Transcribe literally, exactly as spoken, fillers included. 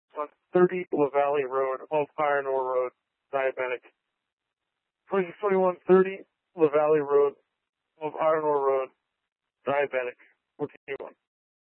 on thirty La Valley Road, off Iron Ore Road, diabetic. twenty-six twenty-one thirty La Valley Road, off Iron Ore Road, diabetic. What do you want?